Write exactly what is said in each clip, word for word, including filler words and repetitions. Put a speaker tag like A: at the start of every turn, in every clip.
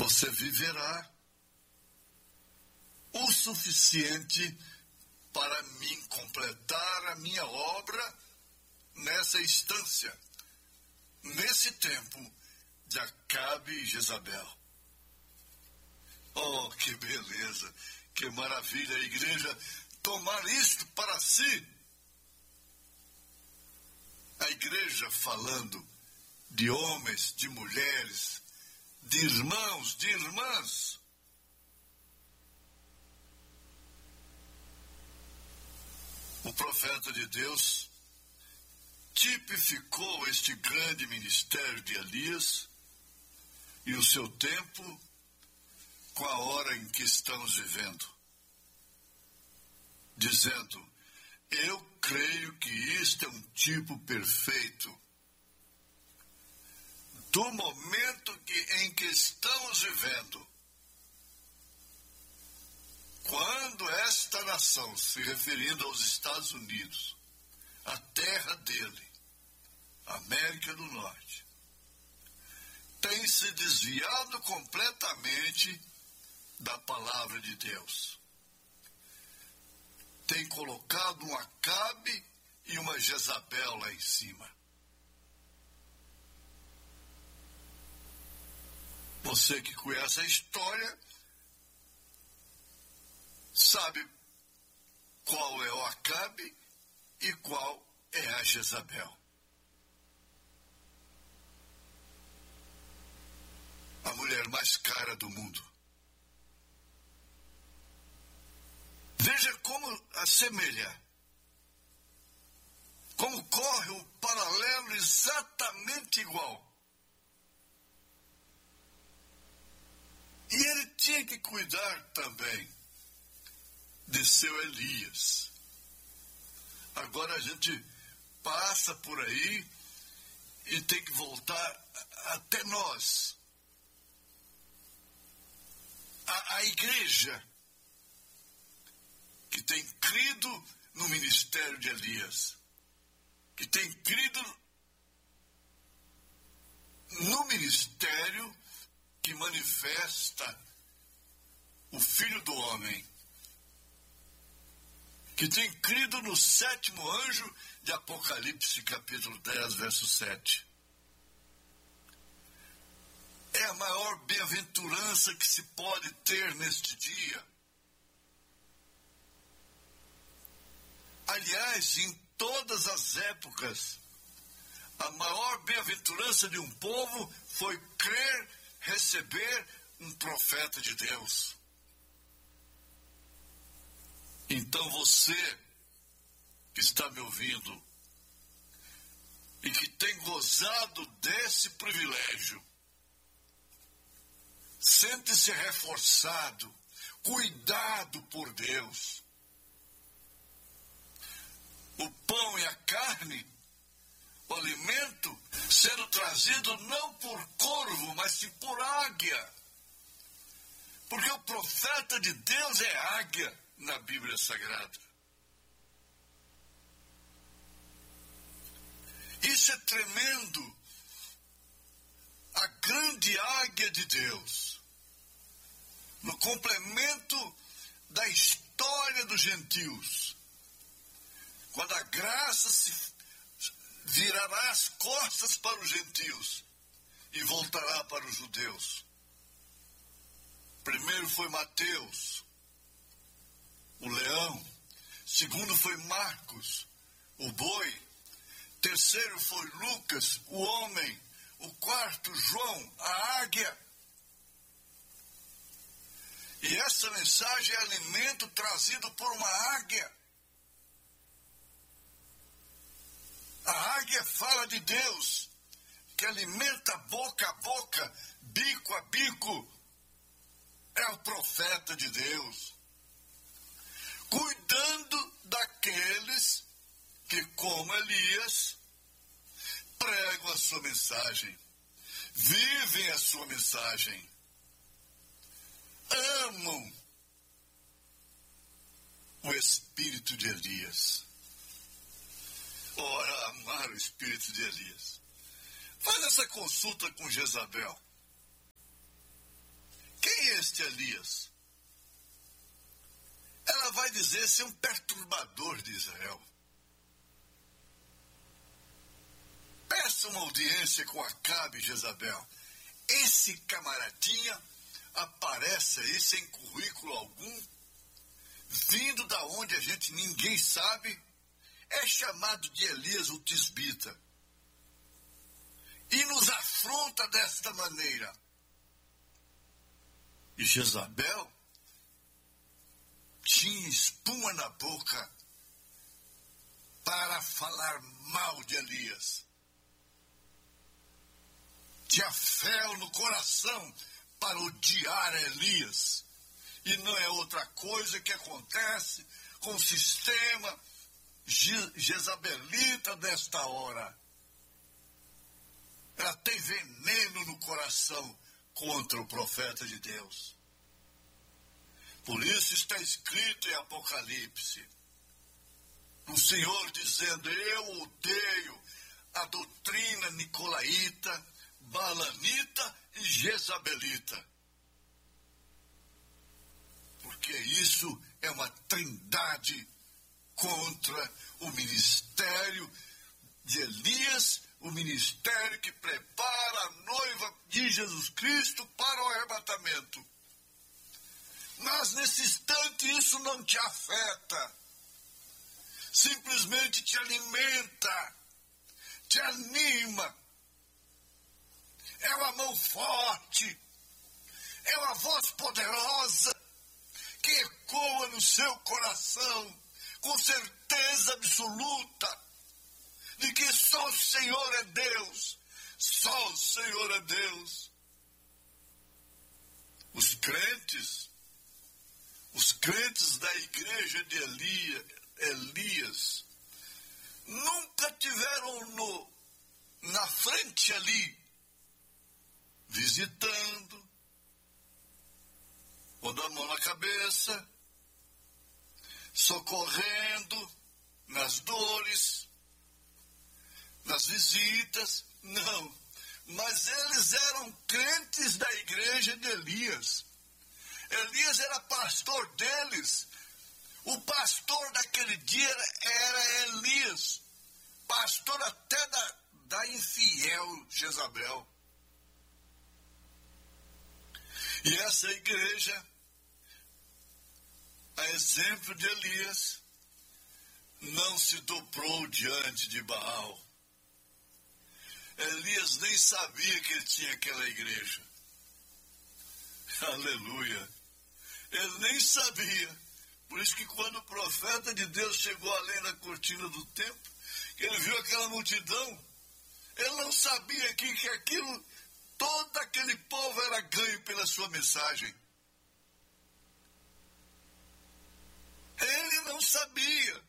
A: você viverá o suficiente para mim completar a minha obra nessa instância, nesse tempo de Acabe e Jezabel. Oh, que beleza, que maravilha a igreja tomar isto para si. A igreja falando de homens, de mulheres, de irmãos, de irmãs. O profeta de Deus tipificou este grande ministério de Elias e o seu tempo com a hora em que estamos vivendo, dizendo: eu creio que isto é um tipo perfeito do momento que, em que estamos vivendo, quando esta nação, se referindo aos Estados Unidos, a terra dele, América do Norte, tem se desviado completamente da palavra de Deus. Tem colocado um Acabe e uma Jezabel lá em cima. Você que conhece a história sabe qual é o Acabe e qual é a Jezabel. A mulher mais cara do mundo. Veja como assemelha, como corre um paralelo exatamente igual. E ele tinha que cuidar também de seu Elias. Agora a gente passa por aí e tem que voltar até nós. A, a igreja que tem crido no ministério de Elias, que tem crido no ministério que manifesta o Filho do Homem, que tem crido no sétimo anjo de Apocalipse, capítulo dez, verso sete. É a maior bem-aventurança que se pode ter neste dia. Aliás, em todas as épocas, a maior bem-aventurança de um povo foi crer, receber um profeta de Deus. Então você que está me ouvindo e que tem gozado desse privilégio, sente-se reforçado, cuidado por Deus. O pão e a carne, o alimento, sendo trazido não por corvo, mas sim por águia. Porque o profeta de Deus é águia na Bíblia Sagrada. Isso é tremendo. A grande águia de Deus, no complemento da história dos gentios, quando a graça se virará as costas para os gentios e voltará para os judeus. Primeiro foi Mateus, o leão. Segundo foi Marcos, o boi. Terceiro foi Lucas, o homem. O quarto, João, a águia. E essa mensagem é alimento trazido por uma águia. A águia fala de Deus, que alimenta boca a boca, bico a bico. É o profeta de Deus, cuidando daqueles que, como Elias, pregam a sua mensagem, vivem a sua mensagem, amam o espírito de Elias. Ora, amar o espírito de Elias. Faz essa consulta com Jezabel. Elias. Ela vai dizer ser um perturbador de Israel. Peça uma audiência com Acabe e Jezabel. Esse camaradinha aparece aí sem currículo algum, vindo da onde a gente ninguém sabe, é chamado de Elias o Tisbita. E nos afronta desta maneira. E Jezabel tinha espuma na boca para falar mal de Elias. Tinha fel no coração para odiar Elias. E não é outra coisa que acontece com o sistema jezabelita desta hora. Ela tem veneno no coração contra o profeta de Deus. Por isso está escrito em Apocalipse, o Senhor dizendo: eu odeio a doutrina nicolaíta, balanita e jezabelita. Porque isso é uma trindade contra o ministério de Elias, o ministério que prepara a noiva de Jesus Cristo para o arrebatamento. Mas nesse instante isso não te afeta, simplesmente te alimenta, te anima. É uma mão forte, é uma voz poderosa que ecoa no seu coração com certeza absoluta de que só o Senhor é Deus, só o Senhor é Deus. Os crentes, os crentes da igreja de Elias, Elias nunca tiveram no, na frente ali, visitando, pondo a mão na cabeça, socorrendo nas dores, nas visitas, não. Mas eles eram crentes da igreja de Elias. Elias era pastor deles. O pastor daquele dia era Elias, pastor até da, da infiel Jezabel. E essa igreja, a exemplo de Elias, não se dobrou diante de Baal. Elias nem sabia que ele tinha aquela igreja. Aleluia. Ele nem sabia. Por isso que quando o profeta de Deus chegou além da cortina do templo, que ele viu aquela multidão, ele não sabia que, que aquilo, todo aquele povo era ganho pela sua mensagem. Ele não sabia.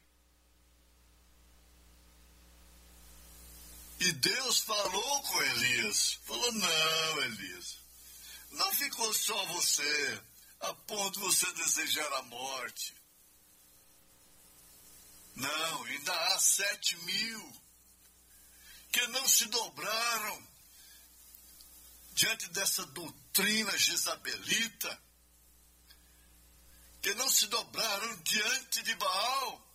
A: E Deus falou com Elias. Falou: não, Elias, não ficou só você, a ponto de você desejar a morte. Não, ainda há sete mil que não se dobraram diante dessa doutrina jezabelita, que não se dobraram diante de Baal.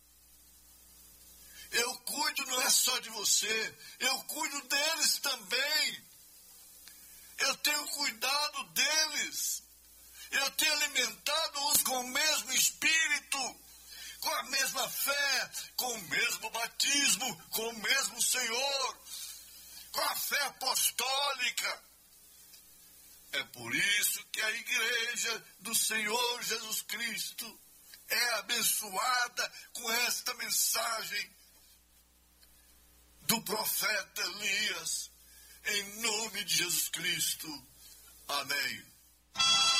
A: Eu cuido não é só de você, eu cuido deles também. Eu tenho cuidado deles. Eu tenho alimentado-os com o mesmo espírito, com a mesma fé, com o mesmo batismo, com o mesmo Senhor, com a fé apostólica. É por isso que a igreja do Senhor Jesus Cristo é abençoada com esta mensagem do profeta Elias, em nome de Jesus Cristo. Amém.